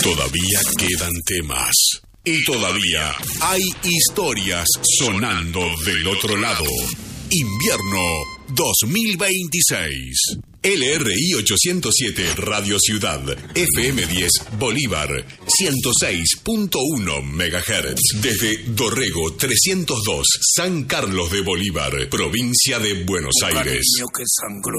Todavía quedan temas. Y todavía hay historias sonando del otro lado. Invierno 2026. LRI 807 Radio Ciudad, FM 10 Bolívar, 106.1 MHz. Desde Dorrego 302, San Carlos de Bolívar, provincia de Buenos Aires. Que sangró